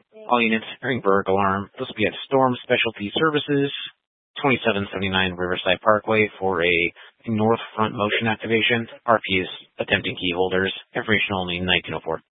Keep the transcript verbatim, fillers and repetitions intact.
All units hearing burglar alarm. This will be at Storm Specialty Services, twenty-seven seventy-nine Riverside Parkway for a north front motion activation. R P is attempting key holders. Information only nineteen oh four.